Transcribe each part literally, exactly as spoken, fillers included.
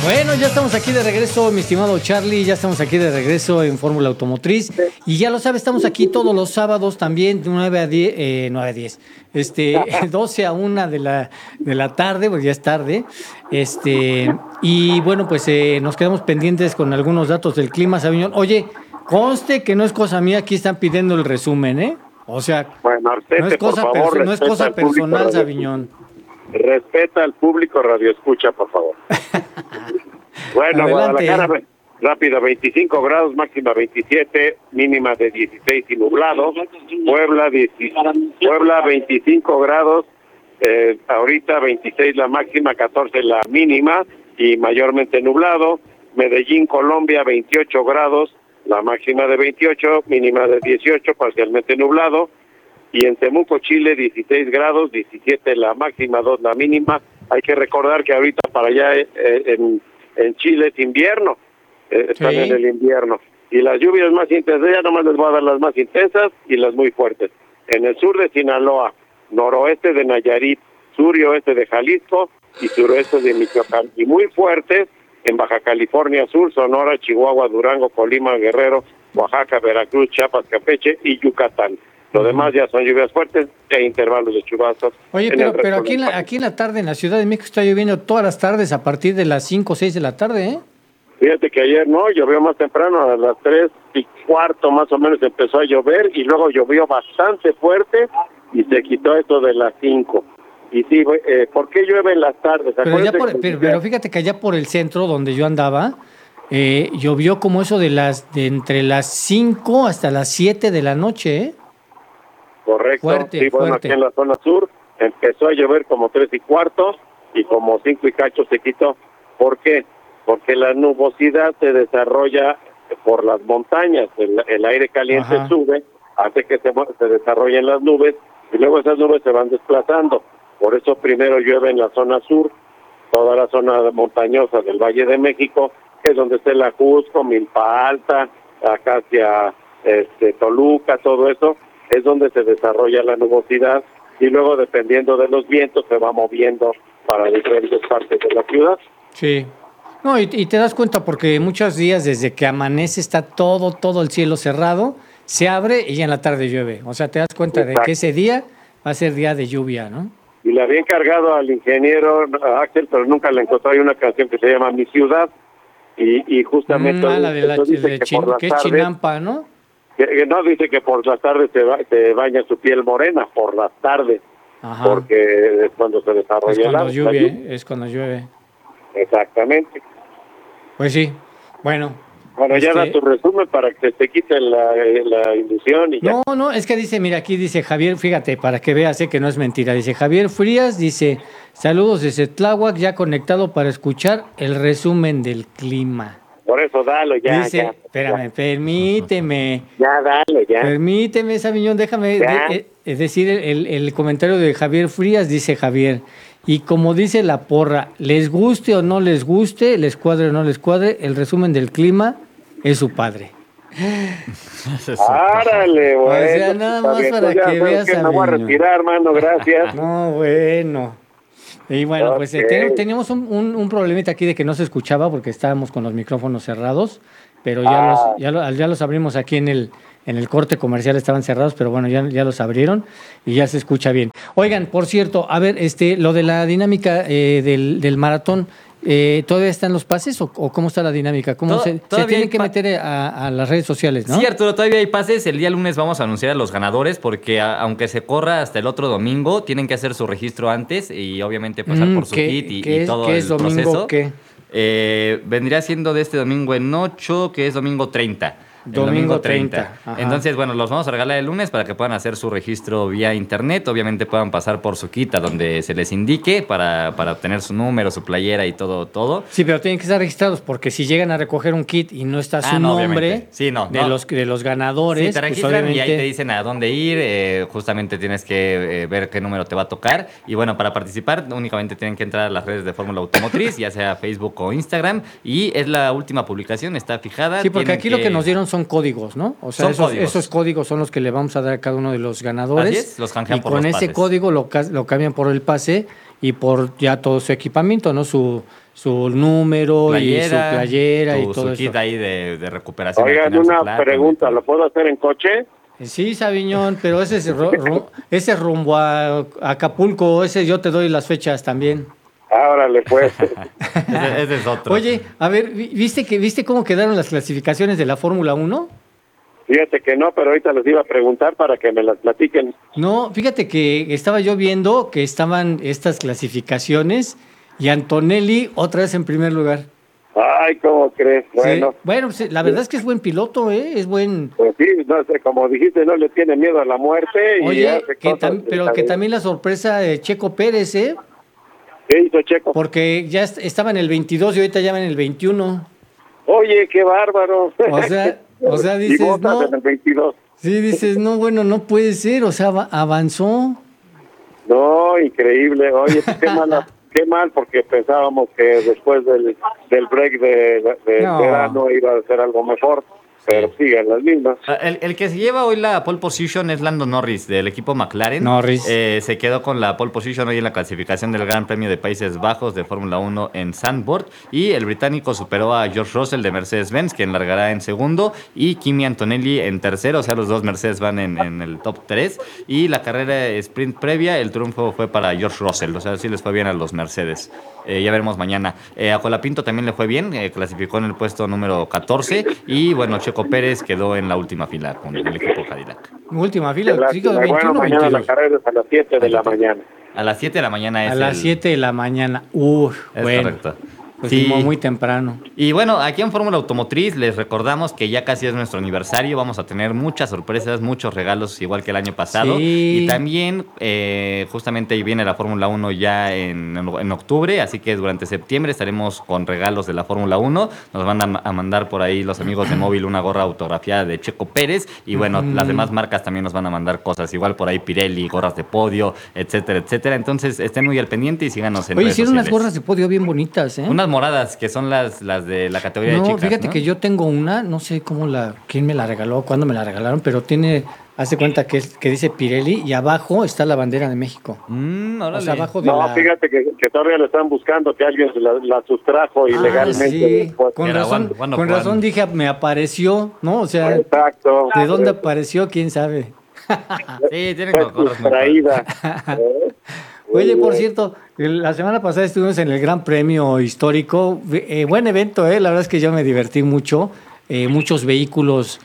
Bueno, ya estamos aquí de regreso, mi estimado Charlie, ya estamos aquí de regreso en Fórmula Automotriz. Y ya lo sabe, estamos aquí todos los sábados también, de nueve a diez, eh, nueve a diez, este, doce a una de la, de la tarde, pues ya es tarde. Este, y bueno, pues eh, nos quedamos pendientes con algunos datos del clima, Sabiñón. Oye, conste que no es cosa mía, aquí están pidiendo el resumen, ¿eh? O sea, bueno, respete, no es cosa, por favor, no es cosa personal, Sabiñón. Respeta al público radio escucha, por favor. Bueno, Adelante. Guadalajara, rápido, veinticinco grados, máxima veintisiete, mínima de dieciséis y nublado. Puebla, diez, Puebla veinticinco grados, eh, ahorita veintiséis la máxima, catorce la mínima y mayormente nublado. Medellín, Colombia, veintiocho grados, la máxima de veintiocho, mínima de dieciocho, parcialmente nublado. Y en Temuco, Chile, dieciséis grados, diecisiete la máxima, dos la mínima. Hay que recordar que ahorita para allá eh, en, en Chile es invierno, eh, están Sí. en el invierno. Y las lluvias más intensas, ya nomás les voy a dar las más intensas y las muy fuertes. En el sur de Sinaloa, noroeste de Nayarit, sur y oeste de Jalisco y suroeste de Michoacán. Y muy fuertes en Baja California Sur, Sonora, Chihuahua, Durango, Colima, Guerrero, Oaxaca, Veracruz, Chiapas, Campeche y Yucatán. Lo demás ya son lluvias fuertes e intervalos de chubascos. Oye, en pero, el pero resto aquí, en del la, país. aquí en la tarde, en la Ciudad de México, está lloviendo todas las tardes a partir de las cinco o seis de la tarde, ¿eh? Fíjate que ayer no, llovió más temprano, a las tres y cuarto más o menos empezó a llover y luego llovió bastante fuerte y se quitó esto de las cinco. Y sí, eh, ¿por qué llueve en las tardes? Pero, ya Acuérdate por- que- pero, pero fíjate que allá por el centro donde yo andaba, eh, llovió como eso de las de entre las cinco hasta las siete de la noche, ¿eh? Correcto, Fuerte, sí, bueno, fuerte. aquí en la zona sur empezó a llover como tres y cuarto y como cinco y cacho se quitó. ¿Por qué? Porque la nubosidad se desarrolla por las montañas, el, el aire caliente Ajá. sube, hace que se, mu- se desarrollen las nubes y luego esas nubes se van desplazando. Por eso primero llueve en la zona sur, toda la zona montañosa del Valle de México, que es donde está la Cusco, Milpa Alta, acá hacia este, Toluca, todo eso, es donde se desarrolla la nubosidad y luego dependiendo de los vientos se va moviendo para diferentes partes de la ciudad. Sí. No, y, y te das cuenta porque muchos días desde que amanece está todo, todo el cielo cerrado, se abre y ya en la tarde llueve. O sea, te das cuenta de Exacto. que ese día va a ser día de lluvia, ¿no? Y le había encargado al ingeniero a Axel, pero nunca le encontró. Hay una canción que se llama Mi Ciudad y, y justamente... Mm, ah, la de la eso dice de que Chin- por las que es tardes- Chinampa, ¿no? que- que no, dice que por las tardes se, ba- se baña su piel morena, por las tardes, Ajá. porque es cuando se Es desarrolla cuando la, la llueve, lluvia. es cuando llueve. Exactamente. Pues sí. Bueno. Bueno, ya este, da tu resumen para que te quiten la, la ilusión y ya. No, no, es que dice, mira, aquí dice Javier, fíjate, para que veas eh, que no es mentira. Dice Javier Frías, dice, saludos desde Tláhuac, ya conectado para escuchar el resumen del clima. Por eso dalo ya. dice, ya, espérame, ya. permíteme, Ya, dale, ya. permíteme, Sabiñón, déjame Ya. de- eh, eh, decir el, el comentario de Javier Frías, dice Javier. Y como dice la porra, les guste o no les guste, les cuadre o no les cuadre, el resumen del clima es su padre. Árale, bueno. O sea, nada está más bien, para pues ya, que ¿sabes veas qué? a Me voy a Miño. retirar, hermano, gracias. No, bueno. Y bueno, pues eh, Ok. ten- teníamos un, un, un problemita aquí de que no se escuchaba porque estábamos con los micrófonos cerrados, pero ya, Ah. los, ya, lo- ya los abrimos aquí en el, en el corte comercial, estaban cerrados, pero bueno, ya, ya los abrieron y ya se escucha bien. Oigan, por cierto, a ver, este, lo de la dinámica eh, del, del maratón, eh, ¿todavía están los pases o, o cómo está la dinámica? ¿Cómo Todo- se, se todavía tienen hay que pa- meter a, a las redes sociales, no? Sí, Arturo, todavía hay pases. El día lunes vamos a anunciar a los ganadores porque a- aunque se corra hasta el otro domingo, tienen que hacer su registro antes y obviamente pasar Mm, por su ¿qué- kit y, qué y es- todo qué el es domingo proceso. qué? Eh, vendría siendo de este domingo en ocho, que es domingo treinta. El Domingo treinta, ajá. Entonces, bueno, los vamos a regalar el lunes para que puedan hacer su registro vía internet. Obviamente puedan pasar por su kit a donde se les indique para, para obtener su número, su playera y todo, todo. Sí, pero tienen que estar registrados porque si llegan a recoger un kit y no está Ah, su no, nombre obviamente. Sí, no, de, no. Los, de los ganadores, Sí, te pues registran obviamente... y ahí te dicen a dónde ir, eh, justamente tienes que eh, ver qué número te va a tocar. Y bueno, para participar únicamente tienen que entrar a las redes de Fórmula Automotriz, ya sea Facebook o Instagram. Y es la última publicación, está fijada. Sí, porque tienen aquí lo que nos dieron son códigos, ¿no? O sea, Son esos, códigos. esos códigos son los que le vamos a dar a cada uno de los ganadores. Así es, los canjean y por con los ese pases. código lo, ca- lo cambian por el pase y por ya todo su equipamiento, ¿no? Su, su número Playera, y su playera tu- y todo su eso. kit ahí de, de recuperación. al Oigan, final, su una placa, pregunta, y ¿lo puedo hacer en coche? Sí, Sabiñón, pero ese es, ru- ru- ese es rumbo a a Acapulco, ese yo te doy las fechas también. Árale, pues. Ese, ese es otro. Oye, a ver, vi- ¿viste que viste cómo quedaron las clasificaciones de la Fórmula Uno? Fíjate que no, pero ahorita les iba a preguntar para que me las platiquen. No, fíjate que estaba yo viendo que estaban estas clasificaciones y Antonelli otra vez en primer lugar. Ay, ¿cómo crees? Bueno, Sí. Bueno, pues, la verdad es que es buen piloto, ¿eh? Es buen... pues sí, no sé, como dijiste, no le tiene miedo a la muerte y Oye, hace que cosas tam- pero que también. también la sorpresa de Checo Pérez, ¿eh? ¿Qué hizo Checo? Porque ya est- estaba en el veintidós y ahorita ya va en el veintiuno. Oye, qué bárbaro. O sea, o sea, y dices, Bottas no, en el veintidós. sí, dices, no, bueno, no puede ser, o sea, va- avanzó. No, increíble. Oye, pues, qué mala, qué mal, porque pensábamos que después del, del break de, de No. verano iba a ser algo mejor, pero siguen las mismas. Ah, El, el que se lleva hoy la pole position es Lando Norris del equipo McLaren. Norris. Eh, se quedó con la pole position hoy en la clasificación del Gran Premio de Países Bajos de Fórmula uno en Zandvoort. Y el británico superó a George Russell de Mercedes-Benz, quien largará en segundo. Y Kimi Antonelli en tercero. O sea, los dos Mercedes van en, en el top tres. Y la carrera sprint previa, el triunfo fue para George Russell. O sea, sí les fue bien a los Mercedes. Eh, ya veremos mañana. Eh, a Colapinto también le fue bien. Eh, clasificó en el puesto número catorce. Y bueno, Checo Pérez quedó en la última fila con el equipo Cadillac. Última Qué fila, sí, lástima. Bueno, veintiuno, mañana la veintidós. carrera es a las siete de la mañana. A las siete de la mañana es A las el- siete de la mañana. Uf, Es bueno. correcto. Pues Sí. muy- muy temprano. Y bueno, aquí en Fórmula Automotriz les recordamos que ya casi es nuestro aniversario. Vamos a tener muchas sorpresas, muchos regalos, igual que el año pasado. Sí. Y también, eh, justamente ahí viene la Fórmula uno ya en, en octubre. Así que durante septiembre estaremos con regalos de la Fórmula uno. Nos van a, a mandar por ahí los amigos de Móvil una gorra autografiada de Checo Pérez. Y bueno, Ujú. las demás marcas también nos van a mandar cosas. Igual por ahí Pirelli, gorras de podio, etcétera, etcétera. Entonces estén muy al pendiente y síganos en Oye, redes hicieron unas sociales. gorras de podio bien bonitas, ¿eh? Unas moradas que son las, las de la categoría No, de chicas. fíjate ¿no? que yo tengo una, no sé cómo la, quién me la regaló, cuándo me la regalaron, pero tiene, hace cuenta que, es- que dice Pirelli y abajo está la bandera de México. Mm, órale. O sea, abajo de No, la... fíjate que, que todavía le están buscando que alguien se la, la sustrajo Ah, ilegalmente. sí. después. Con Era razón, one- one of con razón one. dije, me apareció, ¿no? O sea, Exacto. ¿de dónde apareció? ¿Quién sabe? Sí, tienen Fue gorras muy padres. sustraída. ¿Eh? Oye, Muy por bien. cierto, el- la semana pasada estuvimos en el Gran Premio Histórico. Eh, buen evento, ¿eh? La verdad es que yo me divertí mucho. Eh, muchos vehículos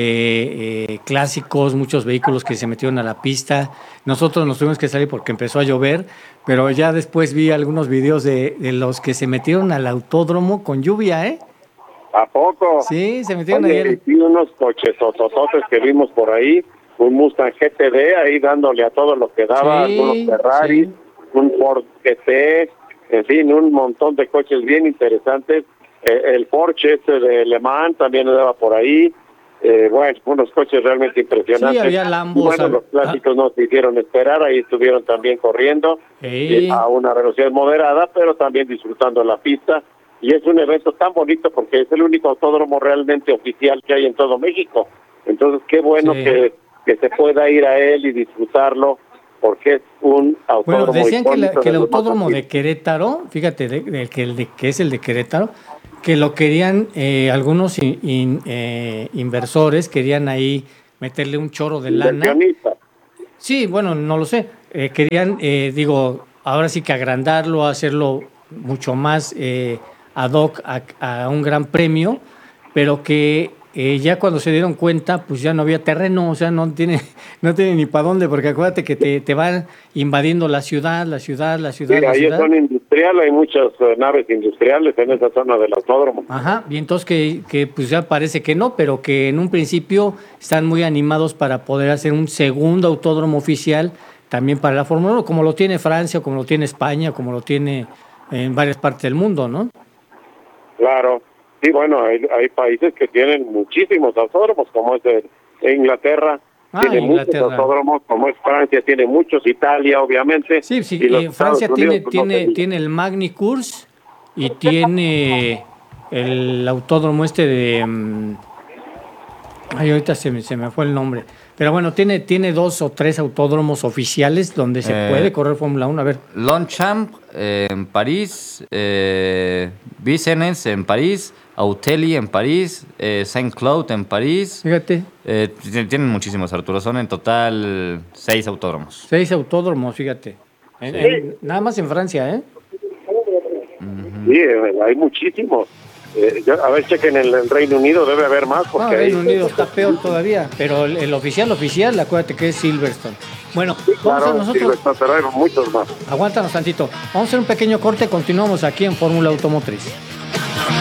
eh, eh, clásicos, muchos vehículos que se metieron a la pista. Nosotros nos tuvimos que salir porque empezó a llover, pero ya después vi algunos videos de, de los que se metieron al autódromo con lluvia, ¿eh? ¿A poco? Sí, se metieron Oye, ahí. y unos coches totototes que vimos por ahí, un Mustang G T D ahí dándole a todo lo que daba, Sí, algunos Ferrari, sí. un Ford G T, en fin, un montón de coches bien interesantes. Eh, el Porsche este de Le Mans también andaba por ahí. Eh, bueno, unos coches realmente impresionantes. Sí, había Lambos, Bueno, hab- los clásicos no se hicieron esperar, ahí estuvieron también corriendo Sí. eh, a una velocidad moderada, pero también disfrutando la pista. Y es un evento tan bonito porque es el único autódromo realmente oficial que hay en todo México. Entonces, qué bueno Sí. que, que se pueda ir a él y disfrutarlo, porque es un autódromo Bueno, decían que, la- icónico que el de los más autódromo de antiguos. Querétaro, fíjate, de- de- que, el de, que es el de Querétaro, que lo querían eh, algunos in- in- eh, inversores, querían ahí meterle un chorro de lana. Inversionistas. Sí, bueno, no lo sé. Eh, querían, eh, digo, ahora sí que agrandarlo, hacerlo mucho más eh, ad hoc a, a un gran premio, pero que eh, ya cuando se dieron cuenta, pues ya no había terreno, o sea, no tiene, no tiene ni para dónde, porque acuérdate que te, te van invadiendo la ciudad, la ciudad, la ciudad, Sí, la ahí es ciudad. zona industrial, hay muchas eh, naves industriales en esa zona del autódromo. Ajá, y entonces que, que pues ya parece que no, pero que en un principio están muy animados para poder hacer un segundo autódromo oficial también para la Fórmula uno, como lo tiene Francia, como lo tiene España, como lo tiene en varias partes del mundo, ¿no? Claro. Sí, bueno, hay, hay países que tienen muchísimos autódromos, como es de de Inglaterra, Ah, tiene Inglaterra. muchos autódromos, como es Francia, tiene muchos, Italia, obviamente. Sí, sí, y los eh, Francia Estados tiene, Unidos, pues, no tiene, se diga. tiene el Magny Cours y tiene el autódromo este de... mm, ay, ahorita se me, se me fue el nombre. Pero bueno, tiene, tiene dos o tres autódromos oficiales donde se Eh, puede correr Fórmula uno. A ver, Longchamp eh, en París, eh, Vincennes en París, Autely en París, eh, Saint-Cloud en París. fíjate, Eh, t- tienen muchísimos, Arturo. Son en total seis autódromos. seis autódromos, fíjate. En- en- nada más en Francia, ¿eh? Sí, eh, hay muchísimos. Eh, yo- a ver, chequen en el Reino Unido, debe haber más, No, porque Reino ahí... Unido está peor todavía, pero el, el oficial oficial, acuérdate que es Silverstone. Bueno, vamos a Claro, sí, nosotros, pero hay muchos más. aguántanos tantito, vamos a hacer un pequeño corte, continuamos aquí en Fórmula Automotriz.